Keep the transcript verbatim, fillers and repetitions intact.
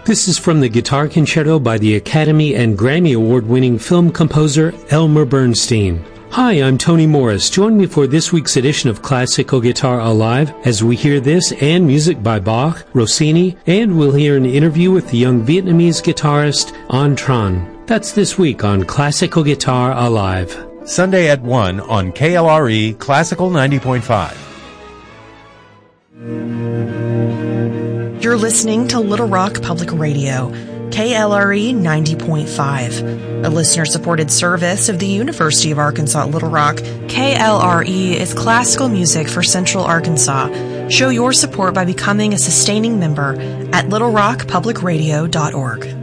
This is from the Guitar Concerto by the Academy and Grammy Award-winning film composer Elmer Bernstein. Hi, I'm Tony Morris. Join me for this week's edition of Classical Guitar Alive as we hear this and music by Bach, Rossini, and we'll hear an interview with the young Vietnamese guitarist An Tran. That's this week on Classical Guitar Alive. Sunday at one on K L R E Classical ninety point five. You're listening to Little Rock Public Radio, K L R E ninety point five, a listener-supported service of the University of Arkansas at Little Rock. K L R E is classical music for Central Arkansas. Show your support by becoming a sustaining member at little rock public radio dot org.